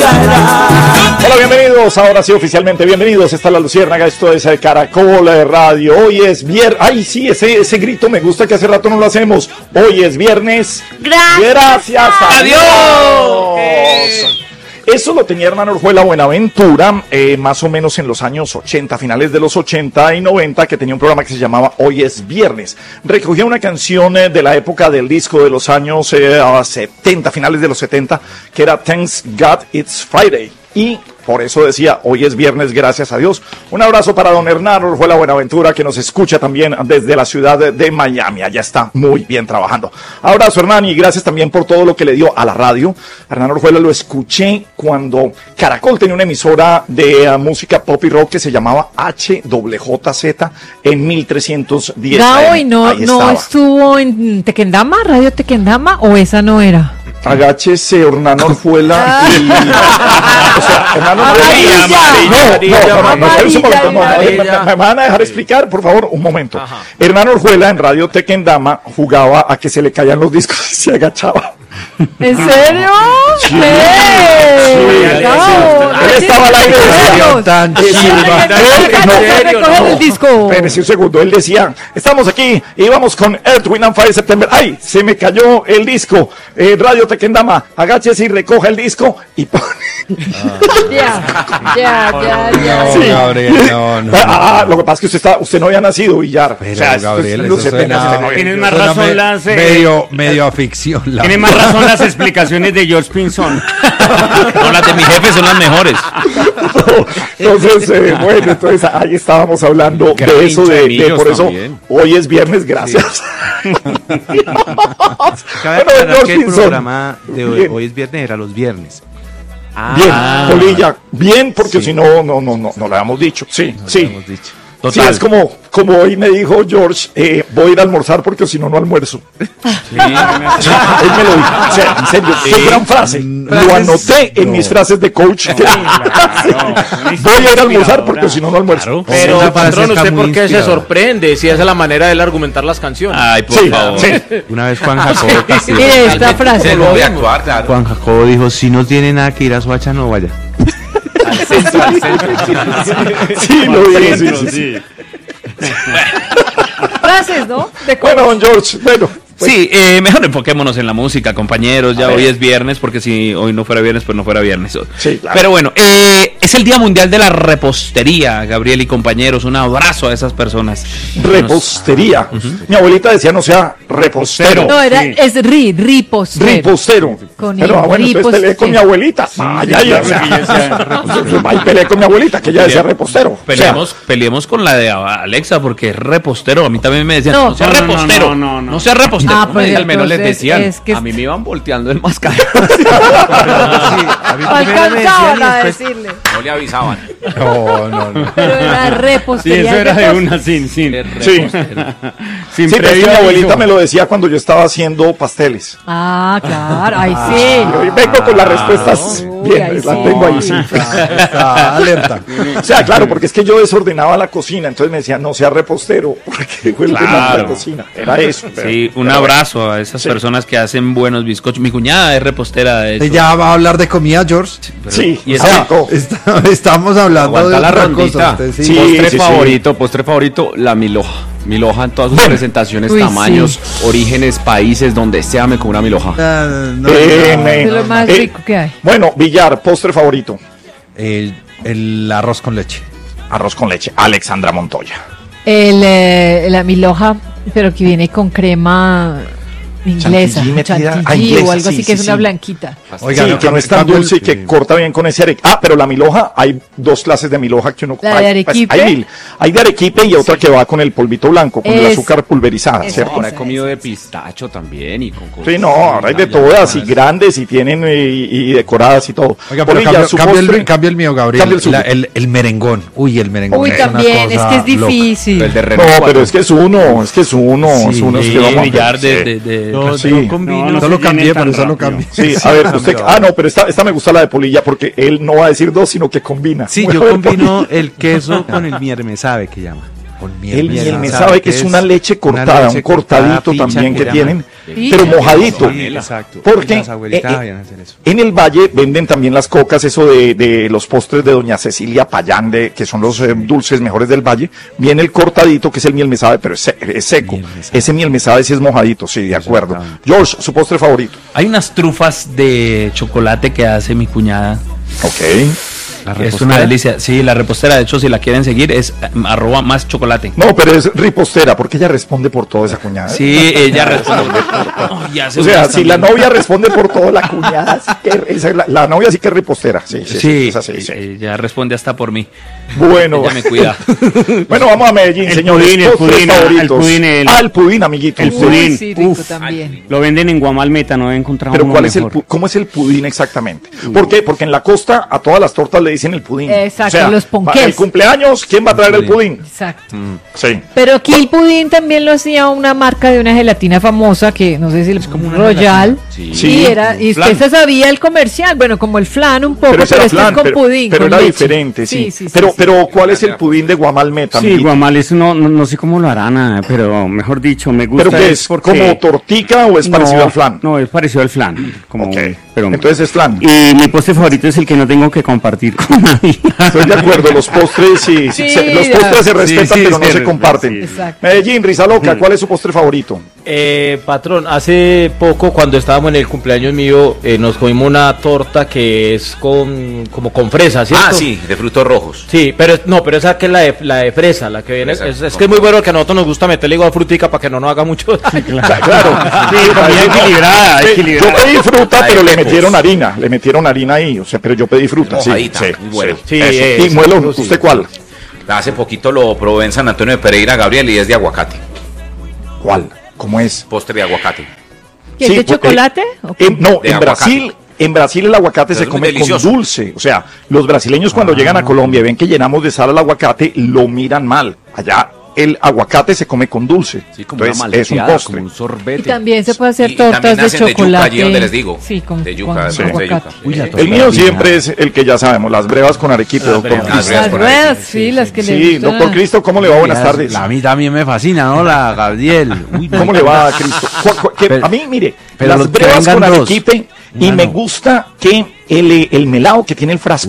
Hola, bienvenidos, ahora sí oficialmente bienvenidos, está La Luciérnaga, esto es Caracol Radio, hoy es viernes, ay sí, ese grito me gusta que hace rato no lo hacemos, hoy es viernes, gracias a Dios. Eso lo tenía Hernán Orjuela Buenaventura, más o menos en los años 80, finales de los 80 y 90, que tenía un programa que se llamaba Hoy es Viernes. Recogía una canción de la época del disco de los años 70, finales de los 70, que era Thanks God It's Friday. Y por eso decía, hoy es viernes, gracias a Dios. Un abrazo para don Hernán Orjuela Buenaventura, que nos escucha también desde la ciudad de Miami. Allá está muy bien trabajando. Abrazo, Hernán, y gracias también por todo lo que le dio a la radio. Hernán Orjuela lo escuché cuando Caracol tenía una emisora de música pop y rock que se llamaba HWJZ en 1310. Gao, ¿y no estuvo en Tequendama, Radio Tequendama, o esa no era? Agáchese, Hernán Orjuela. O sea, Hernán Orjuela. Me van a dejar explicar, por favor, un momento. Hernán Orjuela en Radio Tequendama jugaba a que se le caían los discos y se agachaba. ¿En serio? Sí. Él estaba al aire. El disco. Espérese un segundo, él decía, estamos aquí y vamos con Earth, Wind and Fire September. ¡Ay! Se me cayó el disco. Radio Tequendama, agáchese y recoja el disco y pone. Ya. Sí. Gabriel, no. Lo que pasa es que usted no había nacido, Villar. Pero, o sea, Gabriel, tienes más razón las medio a ficción. Tiene más razón las explicaciones de George Pinzón. No, las de mi jefe son las mejores. Entonces ahí estábamos hablando de eso, de por eso también. Hoy es viernes, gracias. Cabe aclarar que el programa de hoy es viernes era los viernes. Bien, Polilla, bien, porque si no lo habíamos dicho. Sí. Total. Sí, es como hoy me dijo George, voy a ir a almorzar porque si no almuerzo. Sí. Él me lo dijo. O sea, en serio, qué gran frase. Lo anoté en mis frases de coach. Voy a ir a almorzar porque si no almuerzo. Pero, patrón, ¿usted por qué se sorprende si esa es la manera de él argumentar las canciones? Ay, por favor. Sí. Una vez Juan Jacobo Mire esta frase. Juan Jacobo dijo, si no tiene nada que ir a Soacha, no vaya. Al centro. Sí, lo digo, sí. Frases, ¿no? Bueno, don George, Sí, mejor enfoquémonos en la música, compañeros. Ya hoy es viernes, porque si hoy no fuera viernes, pues no fuera viernes. Sí, claro. Pero bueno, es el Día Mundial de la Repostería, Gabriel y compañeros. Un abrazo a esas personas. Repostería. Mi abuelita decía no sea repostero. No, es ripostero. Ripostero. Pero bueno, entonces peleé con mi abuelita. Peleé con mi abuelita, que ella decía repostero. Peleemos con la de Alexa, porque es repostero. A mí también me decían, no sea repostero. No sea repostero. Pues al menos les decían. A mí me iban volteando el mascarón. Alcanzaban a decirle. No le avisaban. No. Pero era repostería. Sí, eso era de una sin. Sí, pero mi abuelita me lo decía cuando yo estaba haciendo pasteles. Claro, ahí sí. Hoy vengo con las respuestas bien, las tengo ahí. Sí. Está alerta. O sea, claro, porque es que yo desordenaba la cocina, entonces me decían, no sea repostero, porque fue el tema de la cocina. Era eso. Sí, un abrazo a esas personas que hacen buenos bizcochos. Mi cuñada es repostera de eso. ¿Ya va a hablar de comida, George? Sí. Y estamos hablando de otra cosa. Postre favorito, la milhoja. Milhoja en todas sus presentaciones, tamaños, orígenes, países, donde sea me como una milhoja. Es lo más rico que hay. Bueno, Villar, postre favorito. El arroz con leche. Arroz con leche, Alexandra Montoya. La milhoja, pero que viene con crema inglesa, chantilly o algo así, que es una blanquita. Oiga, que no es tan dulce y que corta bien con ese arequipe. Pero la milhoja, hay dos clases de milhoja que uno... ¿La de arequipe? Hay de arequipe y otra que va con el polvito blanco, con el azúcar pulverizada, ¿cierto? Ahora he comido de pistacho también y con cosas. Sí, no, ahora hay de todas, y grandes, y tienen y decoradas y todo. Oiga, pero cambia el mío, Gabriel. El merengón. Uy, el merengón. Uy, también, es que es difícil. No, pero es que es uno. Es que Villar No lo cambié, por eso lo cambié. Sí, a ver, usted... no, pero esta me gusta, la de Polilla, porque él no va a decir dos, sino que combina. Sí, yo combino el queso con el mierme sabe que llama. El miel me sabe que es una leche cortada, un cortadito también que tienen, pero mojadito. Exacto. Porque en el Valle venden también las cocas, eso de los postres de doña Cecilia Payán, que son los dulces mejores del Valle. Viene el cortadito, que es el miel me sabe, pero es seco. Ese miel me sabe si es mojadito, sí, de acuerdo. George, su postre favorito. Hay unas trufas de chocolate que hace mi cuñada. Ok. Es una delicia. Sí, la repostera, de hecho, si la quieren seguir, es @máschocolate. No, pero es ripostera, porque ella responde por todo, esa cuñada. Sí, ella responde por todo. O sea, si la novia responde por todo, la cuñada sí que la novia sí que es ripostera. Sí. Ella responde hasta por mí. Bueno. Ella me cuida. Bueno, vamos a Medellín, señores. El pudín, amiguito. El pudín. Sí, rico también. Lo venden en Guamalmeta, no he encontrado. Pero ¿cómo es el pudín exactamente? ¿Por qué? Porque en la costa a todas las tortas le dicen el pudín. Exacto, o sea, los ponqués. El cumpleaños, ¿quién va a traer el pudín? Exacto. Sí. Pero aquí el pudín también lo hacía una marca de una gelatina famosa que no sé si es como un Royal. Sí. Y usted se sabía el comercial, bueno, como el flan un poco, pero este es con pudín. Pero con era leche. diferente, sí. Pero ¿cuál es el pudín de Guamalmeta? Sí, Guamal, eso no sé cómo lo harán, pero mejor dicho, me gusta. ¿Pero qué es? ¿Como tortica o es parecido al flan? No, es parecido al flan. Pero entonces es flan. Y mi postre favorito es el que no tengo que compartir con nadie. Estoy de acuerdo, los postres los postres se respetan, pero no se comparten. Medellín, Rizaloca, ¿cuál es su postre favorito? Patrón, hace poco cuando estábamos en el cumpleaños mío nos comimos una torta que es como con fresa, ¿cierto? Ah, sí, de frutos rojos. Sí, pero esa que es la de fresa, la que viene, es que es muy bueno que a nosotros nos gusta meterle igual frutica para que no nos haga mucho daño. Claro. equilibrada. Yo pedí fruta, pero le metieron harina ahí, o sea, pero yo pedí fruta, muy bueno. Y Muelo, ¿usted cuál? Hace poquito lo probé en San Antonio de Pereira, Gabriel, y es de aguacate. ¿Cuál? ¿Cómo es? Postre de aguacate. ¿Y es de chocolate? En Brasil el aguacate se come con dulce. O sea, los brasileños cuando llegan a Colombia y ven que llenamos de sal al aguacate, lo miran mal. Allá el aguacate se come con dulce. Sí, como entonces, una malteada, es un postre. como un sorbete. Y también se puede hacer Y tortas también de hacen de yuca, chocolate. allí donde les digo. Sí, con de yuca, con sí, de aguacate. yuca. El mío siempre es el que ya sabemos, las brevas con arequipe, doctor Cristo. Las ruedas, sí, las que le Sí, gustan. doctor Cristo, ¿cómo le va? Buenas tardes. A mí también me fascina, ¿no? La Gabriel. ¿Cómo le va, Cristo? A mí, mire, las brevas con arequipe, y me gusta que el melado que tiene el frasco